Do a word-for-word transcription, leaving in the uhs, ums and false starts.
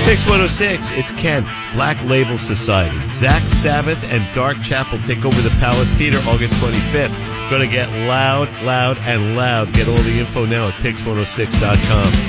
Pix one oh six, it's Ken, Black Label Society. Zach Sabbath and Dark Chapel take over the Palace Theater August twenty-fifth. Going to get loud, loud, and loud. Get all the info now at pix one oh six dot com.